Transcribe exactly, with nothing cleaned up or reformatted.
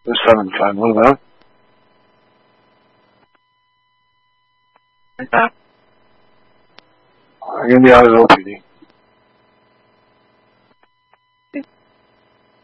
The seven five, what about? I'm gonna be out of O P D.